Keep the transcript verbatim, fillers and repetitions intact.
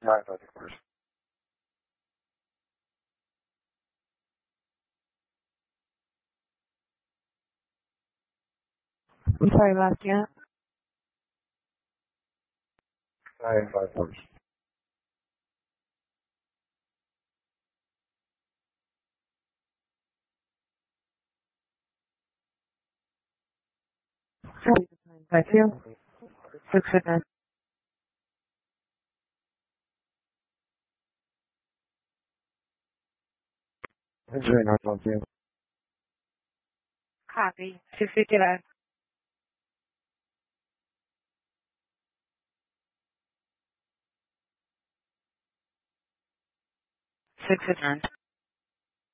Nine five first. I'm sorry, last yeah. Nine five first. Five two. Six foot nine. Zero nine one two. Copy. Six fifty nine. Six foot nine.